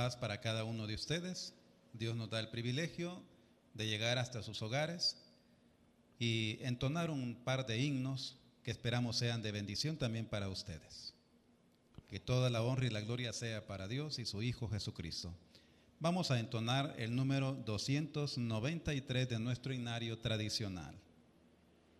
paz para cada uno de ustedes. Dios nos da el privilegio de llegar hasta sus hogares y entonar un par de himnos que esperamos sean de bendición también para ustedes. Que toda la honra y la gloria sea para Dios y su Hijo Jesucristo. Vamos a entonar el número 293 de nuestro himnario tradicional.